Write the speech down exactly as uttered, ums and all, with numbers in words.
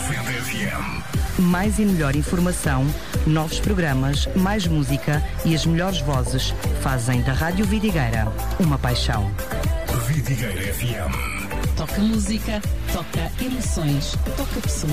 noventa F M. Mais e melhor informação, novos programas, mais música e as melhores vozes fazem da Rádio Vidigueira uma paixão. Vidigueira F M. Toca música, toca emoções, toca pessoas.